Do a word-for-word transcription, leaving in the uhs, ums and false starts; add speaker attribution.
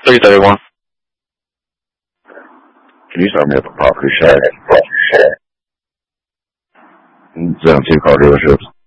Speaker 1: Please, everyone.
Speaker 2: Can you start me up a property share? Zone two car dealerships.